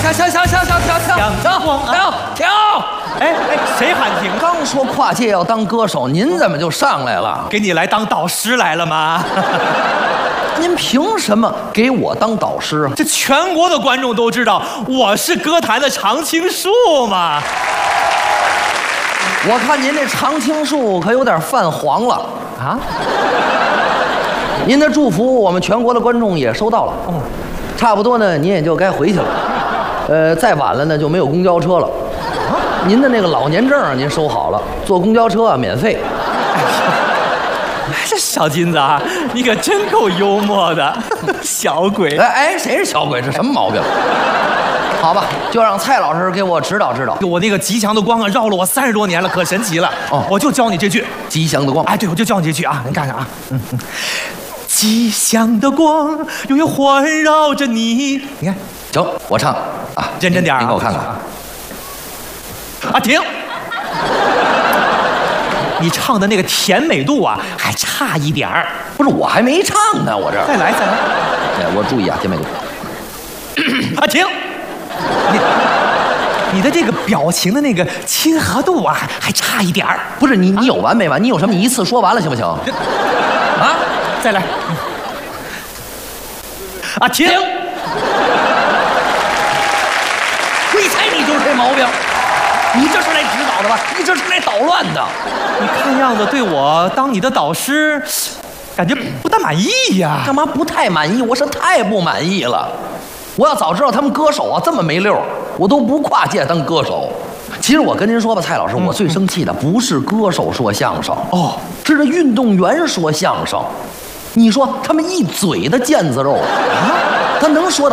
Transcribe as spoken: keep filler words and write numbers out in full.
行行行行行停停停停停！ 哎哎，谁喊停？ 刚说跨界要当歌手，您怎么就上来了？ 给你来当导师来了吗？ 您凭什么给我当导师啊？ 这全国的观众都知道我是歌坛的常青树嘛。 我看您这常青树可有点泛黄了啊！您的祝福我们全国的观众也收到了，哦，差不多呢，您也就该回去了。呃，再晚了呢就没有公交车了。啊，您的那个老年证啊，您收好了，坐公交车啊免费。 这小金子啊，你可真够幽默的，小鬼！ 哎哎，谁是小鬼？这什么毛病？好吧，就让蔡老师给我指导指导。 我那个吉祥的光啊，绕了我三十多年了，可神奇了。哦，我就教你这句吉祥的光。 哎，对，我就教你这句啊，你看看啊，嗯嗯，吉祥的光永远环绕着你。你看， 行，我唱啊， 认真点啊， 您给我看看啊，停。你唱的那个甜美度啊，还差一点儿。 不是，我还没唱呢，我这再来再来。 哎，我注意啊，甜美度。 啊，停！你你的这个表情的那个亲和度啊，还差一点儿。 不是你，你有完没完？你有什么？你一次说完了行不行？ 啊，再来。啊，停！ 我一猜你就是这毛病。你这是来指导的吧？你这是来捣乱的。 你看样子对我当你的导师，感觉不大满意呀。 干嘛不太满意？我是太不满意了。我要早知道他们歌手啊这么没溜，我都不跨界当歌手。其实我跟您说吧，蔡老师，我最生气的不是歌手说相声哦，是这运动员说相声。你说他们一嘴的腱子肉啊，他能说的